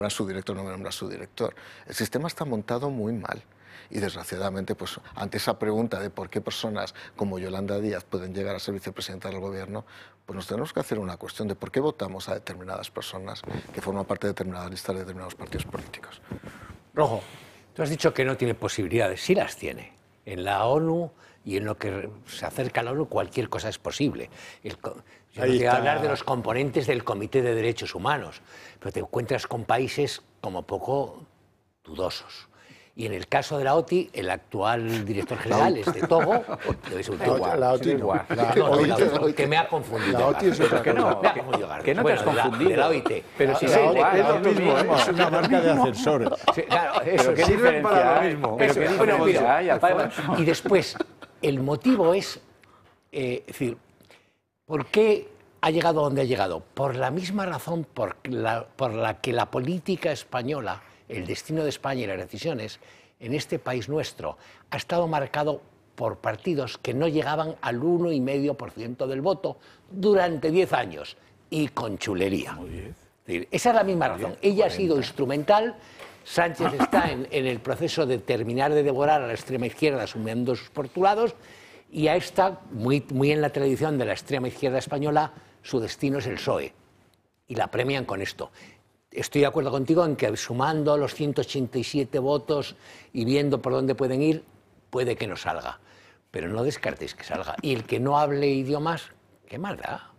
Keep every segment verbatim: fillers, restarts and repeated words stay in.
a su director, no me nombra a su director. El sistema está montado muy mal. Y desgraciadamente, pues, ante esa pregunta de por qué personas como Yolanda Díaz pueden llegar a ser vicepresidenta del gobierno, pues nos tenemos que hacer una cuestión de por qué votamos a determinadas personas que forman parte de determinadas listas de determinados partidos políticos. Rojo, tú has dicho que no tiene posibilidades. Sí las tiene. En la ONU y en lo que se acerca a la ONU cualquier cosa es posible. El, yo no te voy a hablar de los componentes del Comité de Derechos Humanos, pero te encuentras con países como poco dudosos. Y en el caso de la O T I, el actual director general es de Togo, debe ser un Togo. La O T I no. La, no, no, la O T I, que me ha confundido. La O T I es otra que no, me ha confundido. Que no te has confundido. De la O I T. Pero si es lo mismo, es una marca de ascensores. Sí, claro, eso pero qué sirve para lo mismo. Pero qué bueno, diferencia hay, Alfonso. Y después, el motivo es, eh, es decir, ¿por qué ha llegado donde ha llegado? Por la misma razón por la, por la que la política española, el destino de España y las decisiones en este país nuestro ha estado marcado por partidos que no llegaban al uno coma cinco por ciento del voto durante diez años y con chulería. Muy bien. Es decir, esa es la misma razón. Ella ha sido instrumental. Sánchez está en, en el proceso de terminar de devorar a la extrema izquierda asumiendo sus postulados y a esta, muy, muy en la tradición de la extrema izquierda española, su destino es el P S O E y la premian con esto. Estoy de acuerdo contigo en que sumando los ciento ochenta y siete votos y viendo por dónde pueden ir, puede que no salga. Pero no descartéis que salga. Y el que no hable idiomas, ¿qué más da?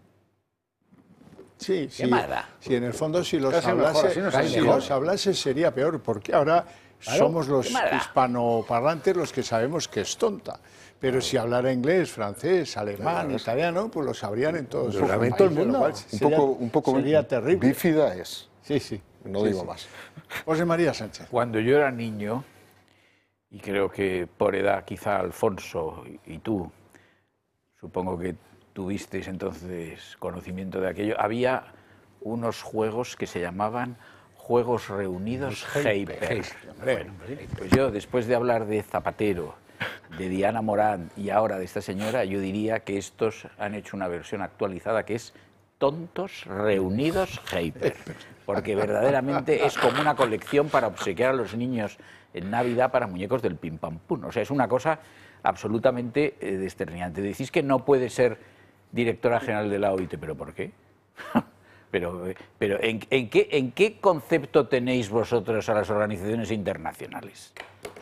Sí, ¿Qué sí. más da? Sí, en el fondo si los, Casi hablase, mejor, así no si mejor. los hablase sería peor, porque ahora Claro, somos los ¿qué más da? hispanoparlantes los que sabemos que es tonta. Pero si hablara inglés, francés, alemán, Claro. italiano, pues lo sabrían en todos Lo los en todo el países, mundo. lo cual Un sería- poco, un poco sería terrible. bífida es. Sí, sí. No Sí, digo sí. más. José María Sánchez. Cuando yo era niño, y creo que por edad quizá Alfonso y tú, supongo que tuvisteis entonces conocimiento de aquello, había unos juegos que se llamaban Juegos Reunidos Heiper. Bueno, pues yo, después de hablar de Zapatero, de Diana Morán y ahora de esta señora, yo diría que estos han hecho una versión actualizada que es Tontos Reunidos Heiper, porque verdaderamente es como una colección para obsequiar a los niños en Navidad para muñecos del pim pam pum. O sea, es una cosa absolutamente eh, determinante. Decís que no puede ser directora general de la O I T, ¿pero por qué? pero pero ¿en, en, qué, ¿en qué concepto tenéis vosotros a las organizaciones internacionales?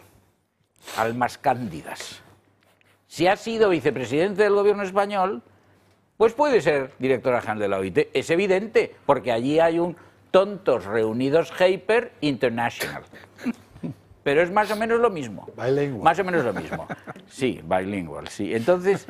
Almas cándidas. Si ha sido vicepresidente del gobierno español, pues puede ser directora general de la O I T. Es evidente, porque allí hay un Tontos Reunidos Heiper International. Pero es más o menos lo mismo. Bilingual. Más o menos lo mismo. Sí, bilingual, sí. Entonces,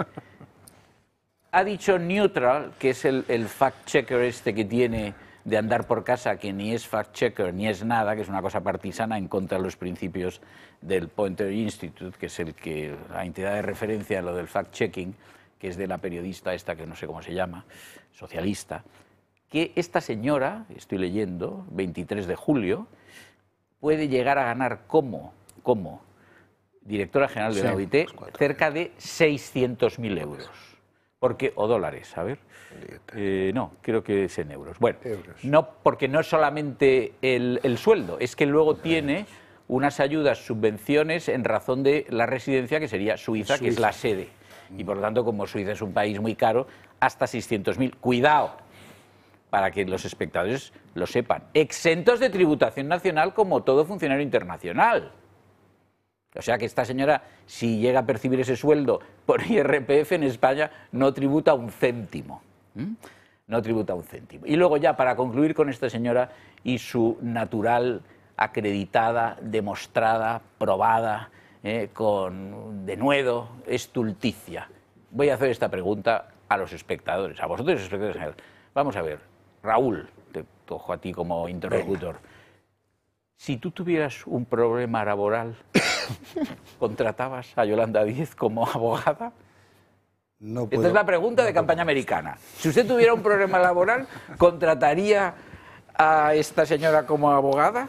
ha dicho neutral, que es el, el fact-checker este que tiene de andar por casa, que ni es fact-checker ni es nada, que es una cosa partisana en contra de los principios del Poynter Institute, que es el que la entidad de referencia a lo del fact-checking, que es de la periodista esta que no sé cómo se llama, socialista, que esta señora, estoy leyendo, veintitrés de julio, puede llegar a ganar como, como directora general de Sí, la O I T pues cerca de seiscientos mil euros. Porque, o dólares, a ver. Eh, no, creo que es en euros. Bueno, Euros. no, porque no es solamente el, el sueldo, es que luego tiene unas ayudas, subvenciones en razón de la residencia, que sería Suiza, que es la sede. Y por lo tanto, como Suiza es un país muy caro, hasta seiscientos mil. Cuidado, para que los espectadores lo sepan. Exentos de tributación nacional como todo funcionario internacional. O sea que esta señora, si llega a percibir ese sueldo por I R P F en España, no tributa un céntimo. ¿Mm? No tributa un céntimo. Y luego ya, para concluir con esta señora y su natural, acreditada, demostrada, probada, eh, con denuedo, estulticia. Voy a hacer esta pregunta a los espectadores, a vosotros espectadores en general. Vamos a ver, Raúl, te cojo a ti como interlocutor. Venga. Si tú tuvieras un problema laboral, ¿contratabas a Yolanda Díaz como abogada? No puedo, Esta es la pregunta no de campaña puedo. americana. Si usted tuviera un problema laboral, ¿contrataría a esta señora como abogada?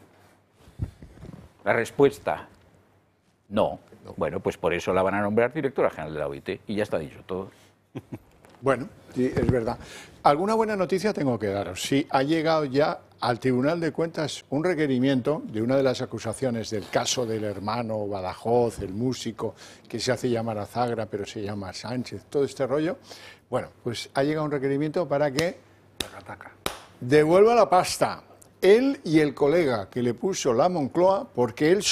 La respuesta, no. no. Bueno, pues por eso la van a nombrar directora general de la O I T. Y ya está dicho todo. Bueno, sí, es verdad. Alguna buena noticia tengo que daros. Sí, ha llegado ya al Tribunal de Cuentas un requerimiento de una de las acusaciones del caso del hermano Badajoz, el músico que se hace llamar Azagra, pero se llama Sánchez, todo este rollo. Bueno, pues ha llegado un requerimiento para que devuelva la pasta, él y el colega que le puso la Moncloa, porque él